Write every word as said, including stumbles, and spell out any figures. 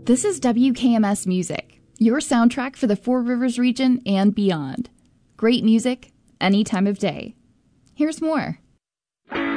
This is W K M S Music, your soundtrack for the Four Rivers region and beyond. Great music, any time of day. Here's more.